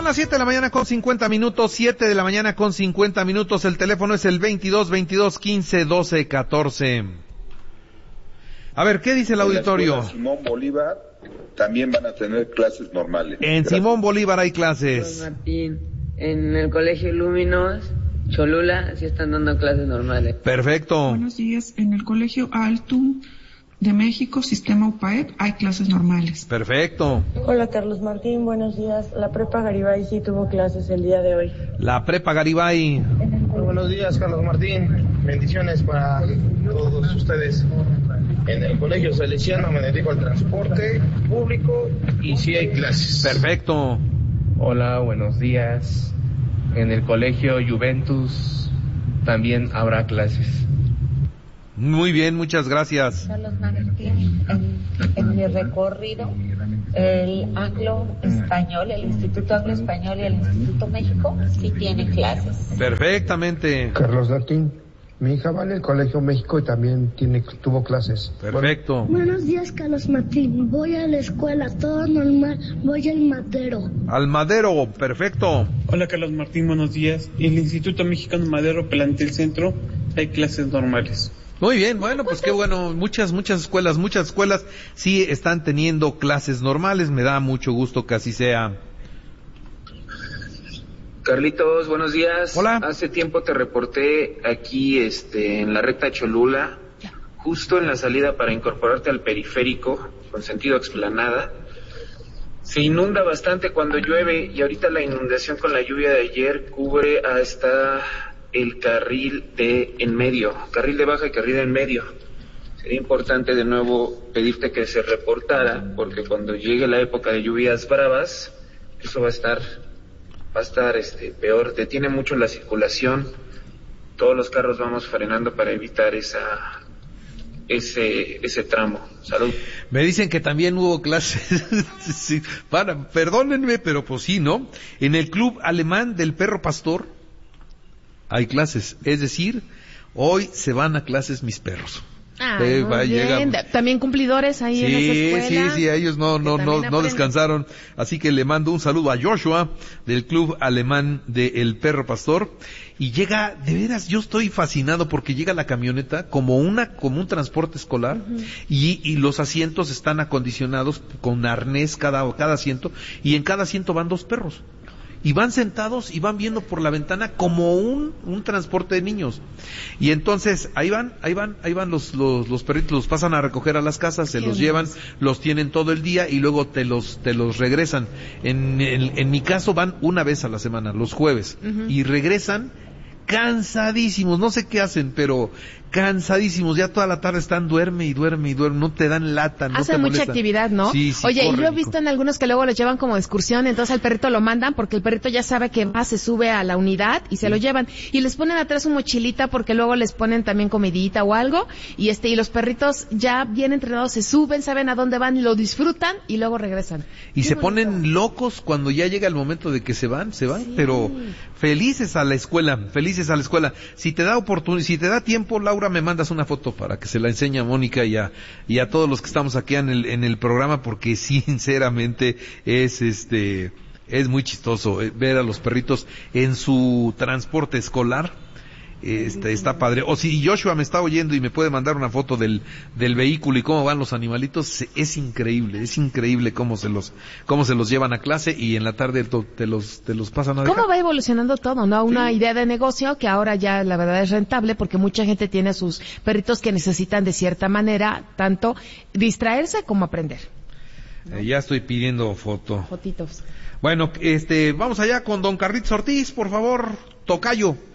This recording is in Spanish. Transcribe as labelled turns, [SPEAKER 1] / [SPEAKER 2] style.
[SPEAKER 1] las 7 de la mañana con 50 minutos, 7 de la mañana con 50 minutos. El teléfono es el 22-22-15-12-14. A ver, ¿qué dice el auditorio?
[SPEAKER 2] En Simón Bolívar también van a tener clases normales.
[SPEAKER 1] En Gracias. Simón Bolívar hay clases.
[SPEAKER 3] Martín, en el colegio Luminos, Cholula, sí están dando clases normales.
[SPEAKER 1] Perfecto.
[SPEAKER 4] Buenos días, en el colegio Altum de México, sistema UPAEP, hay clases normales.
[SPEAKER 1] Perfecto.
[SPEAKER 5] Hola Carlos Martín, buenos días. La prepa Garibay sí tuvo clases el día de hoy.
[SPEAKER 1] La prepa Garibay.
[SPEAKER 6] Muy buenos días Carlos Martín, bendiciones para todos ustedes. En el colegio Salesiano me dedico al transporte público y sí hay clases.
[SPEAKER 1] Perfecto.
[SPEAKER 7] Hola, buenos días. En el colegio Juventus también habrá clases.
[SPEAKER 1] Muy bien, muchas gracias.
[SPEAKER 8] Carlos Martín, en mi recorrido, el Anglo-Español, el Instituto Anglo-Español y el Instituto México sí tienen clases.
[SPEAKER 1] Perfectamente.
[SPEAKER 9] Carlos Martín, mi hija va en el Colegio México y también tuvo clases.
[SPEAKER 1] Perfecto.
[SPEAKER 10] Buenos días, Carlos Martín. Voy a la escuela, todo normal. Voy al Madero.
[SPEAKER 1] Al Madero, perfecto.
[SPEAKER 11] Hola, Carlos Martín, buenos días. En el Instituto Mexicano Madero, Plantel Centro, hay clases normales.
[SPEAKER 1] Muy bien, bueno, pues qué bueno, muchas escuelas sí están teniendo clases normales, me da mucho gusto que así sea.
[SPEAKER 12] Carlitos, buenos días.
[SPEAKER 1] Hola.
[SPEAKER 12] Hace tiempo te reporté aquí en la recta Cholula, justo en la salida para incorporarte al periférico, con sentido Explanada. Se inunda bastante cuando llueve y ahorita la inundación con la lluvia de ayer cubre hasta el carril de en medio, carril de baja y carril de en medio. Sería importante de nuevo pedirte que se reportara, porque cuando llegue la época de lluvias bravas, eso va a estar peor. Detiene mucho la circulación. Todos los carros vamos frenando para evitar ese tramo. Salud.
[SPEAKER 1] Me dicen que también hubo clases. Sí, perdónenme, pero pues sí, ¿no? En el club alemán del perro pastor hay clases, es decir, hoy se van a clases mis perros.
[SPEAKER 13] Muy bien. También cumplidores ahí en esa escuela.
[SPEAKER 1] Sí, ellos no descansaron, así que le mando un saludo a Joshua del club alemán de El Perro Pastor. Y llega, de veras, yo estoy fascinado porque llega la camioneta como un transporte escolar. Uh-huh. y los asientos están acondicionados con arnés cada asiento, y en cada asiento van 2 perros. Y van sentados y van viendo por la ventana como un transporte de niños. Y entonces, ahí van los perritos, los pasan a recoger a las casas, se los llevan, los tienen todo el día y luego te los regresan. En mi caso van una vez a la semana, los jueves, uh-huh. Y regresan cansadísimos, no sé qué hacen, pero cansadísimos, ya toda la tarde están duerme y duerme, no te dan lata, no
[SPEAKER 13] hacen
[SPEAKER 1] te
[SPEAKER 13] mucha actividad, ¿no?
[SPEAKER 1] Sí,
[SPEAKER 13] Oye,
[SPEAKER 1] corren,
[SPEAKER 13] yo he visto en algunos que luego los llevan como excursión, entonces al perrito lo mandan porque el perrito ya sabe que va, se sube a la unidad y se lo llevan, y les ponen atrás su mochilita porque luego les ponen también comidita o algo, y los perritos ya bien entrenados se suben, saben a dónde van, lo disfrutan y luego regresan.
[SPEAKER 1] Y se ponen locos cuando ya llega el momento de que se van, sí. Pero felices a la escuela. Si te da si te da tiempo, Laura, me mandas una foto para que se la enseñe a Mónica y a todos los que estamos aquí en el programa, porque sinceramente es muy chistoso ver a los perritos en su transporte escolar. Está padre. O si Joshua me está oyendo y me puede mandar una foto del vehículo y cómo van los animalitos, es increíble cómo se los llevan a clase y en la tarde te los pasan a dejar.
[SPEAKER 13] ¿Cómo va evolucionando todo, no? Una idea de negocio que ahora ya la verdad es rentable, porque mucha gente tiene a sus perritos que necesitan de cierta manera tanto distraerse como aprender, ¿no?
[SPEAKER 1] Ya estoy pidiendo fotitos.
[SPEAKER 13] Bueno,
[SPEAKER 1] vamos allá con don Carlitos Ortiz, por favor, tocayo.